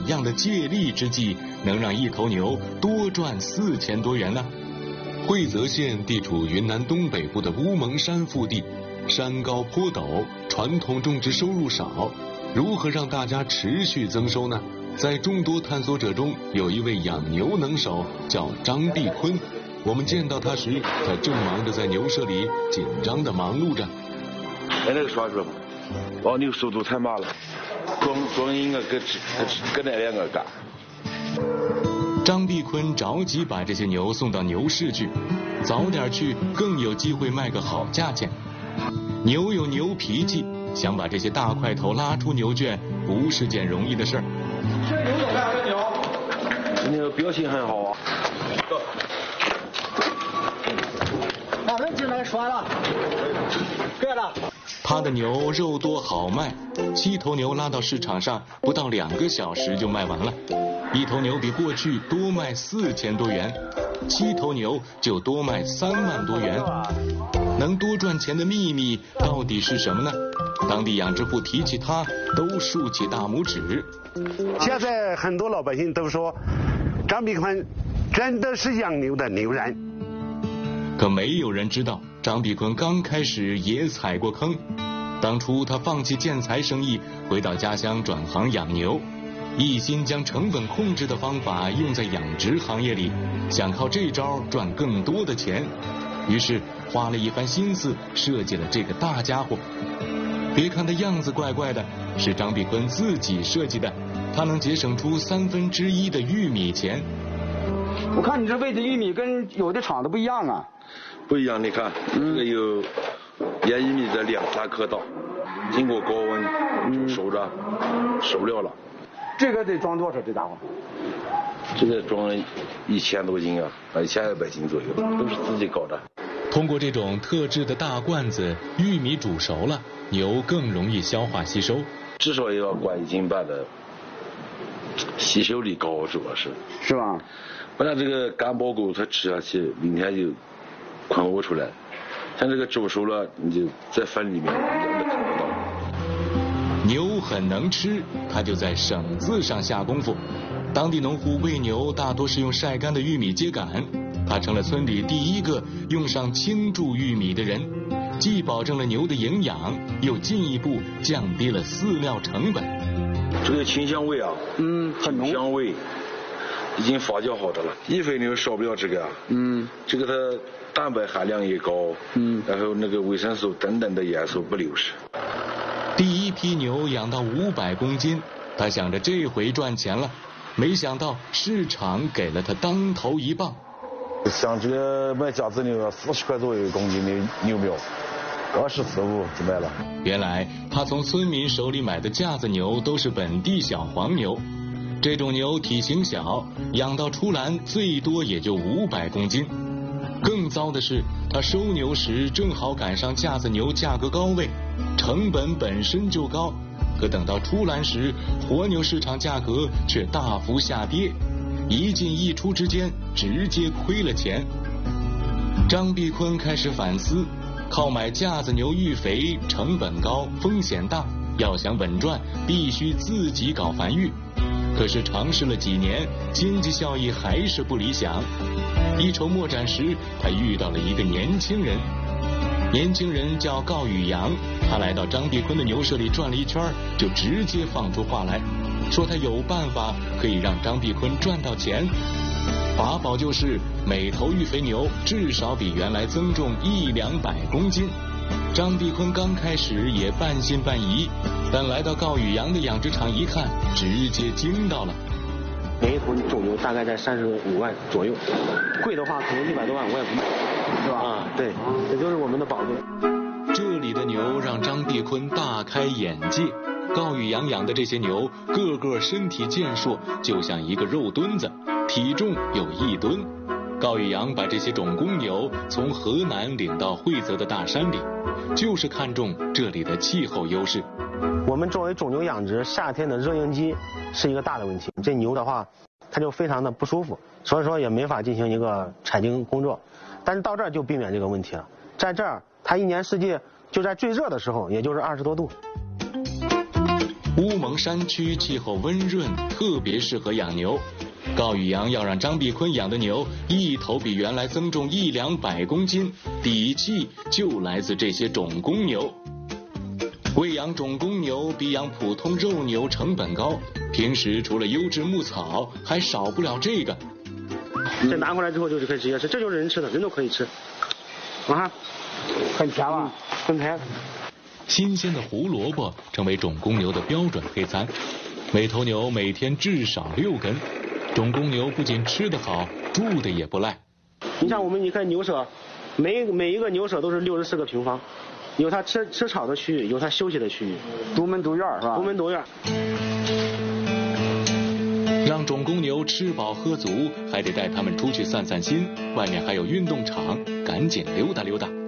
样的借力之计，能让一头牛多赚4000多元呢？惠泽县地处云南东北部的乌蒙山腹地，山高坡陡，传统种植收入少，如何让大家持续增收呢？在众多探索者中，有一位养牛能手，叫张碧坤。我们见到他时，他正忙着在牛舍里紧张地忙碌着。 那个刷子，牦牛速度太慢了，光应该跟那2个干。 张碧坤着急把这些牛送到牛市去，早点去更有机会卖个好价钱。牛有牛脾气，想把这些大块头拉出牛圈，不是件容易的事儿。 这牛怎么样？这牛？ 这牛表现很好啊。 把人进来刷了，对了。 他的牛肉多好卖，7头牛拉到市场上，不到2个小时就卖完了。1头牛比过去多卖4000多元，7头牛就多卖3万多元。能多赚钱的秘密到底是什么呢？当地养殖户提起他，都竖起大拇指。 现在很多老百姓都说，张碧坤真的是养牛的牛人。 可没有人知道，张碧坤刚开始也踩过坑。当初他放弃建材生意，回到家乡转行养牛，一心将成本控制的方法用在养殖行业里，想靠这招赚更多的钱。于是花了一番心思设计了这个大家伙。别看它样子怪怪的，是张碧坤自己设计的，它能节省出1/3的玉米钱。 我看你这喂的玉米跟有的厂子不一样啊。 不一样，你看，这个有盐玉米在2-3克大，经过高温就熟了了。 这个得装多少？这家伙？ 这个装1000多斤啊，1200斤左右，都是自己搞的。 通过这种特制的大罐子，玉米煮熟了，牛更容易消化吸收。 至少也要灌1斤半的，吸收力高，主要是。 是吧？ 不然这个干包谷它吃下去，明天就捆不出来。像这个煮熟了，你就在粪里面一样的看不到。 牛很能吃，它就在省字上下功夫。当地农户喂牛大多是用晒干的玉米秸秆，他成了村里第一个用上青贮玉米的人，既保证了牛的营养，又进一步降低了饲料成本。 这个清香味啊， 很浓， 香味已经发酵好的了。一肥牛少不了这个啊，这个它蛋白含量也高，然后那个维生素等等的元素不流失。 第一批牛养到500公斤，他想着这回赚钱了，没想到市场给了他当头一棒。 像这个卖架子牛要40块左右1公斤的牛苗，24.5就卖了。 原来他从村民手里买的架子牛都是本地小黄牛，这种牛体型小，养到出栏最多也就500公斤。更糟的是，他收牛时正好赶上架子牛价格高位，成本本身就高，可等到出栏时，活牛市场价格却大幅下跌，一进一出之间直接亏了钱。张碧坤开始反思，靠买架子牛育肥成本高，风险大，要想稳赚，必须自己搞繁育。可是尝试了几年，经济效益还是不理想。一筹莫展时，他遇到了一个年轻人。年轻人叫高宇阳，他来到张碧坤的牛舍里转了一圈，就直接放出话来，说他有办法可以让张碧坤赚到钱。法宝就是每头育肥牛至少比原来增重100-200公斤。张碧坤刚开始也半信半疑，但来到高宇阳的养殖场一看，直接惊到了。 每一头种牛大概在35万左右，贵的话可能100多万我也不卖，是吧？对，这就是我们的宝贝。 这里的牛让张碧坤大开眼界，高宇阳养的这些牛个个身体健硕，就像一个肉墩子，体重有1吨。高宇阳把这些种公牛从河南领到惠泽的大山里，就是看中这里的气候优势。 我们作为种牛养殖，夏天的热应激是一个大的问题，这牛的话它就非常的不舒服，所以说也没法进行一个采精工作。但是到这儿就避免这个问题了，在这儿它一年四季就在最热的时候，也就是20多度。 乌蒙山区气候温润，特别适合养牛。高宇阳要让张碧坤养的牛一头比原来增重100-200公斤，底气就来自这些种公牛。喂养种公牛比养普通肉牛成本高，平时除了优质牧草，还少不了这个。 这拿回来之后就可以直接吃，这就是人吃的，人都可以吃。啊， 很甜吧？ 很甜。 新鲜的胡萝卜成为种公牛的标准配餐，每头牛每天至少6根。种公牛不仅吃得好，住的也不赖。 你像我们，你看牛舍，每一个牛舍都是64个平方，有它吃草的区域，有它休息的区域， 独门独院是吧？ 独门独院。 让种公牛吃饱喝足，还得带它们出去散散心，外面还有运动场，赶紧溜达溜达。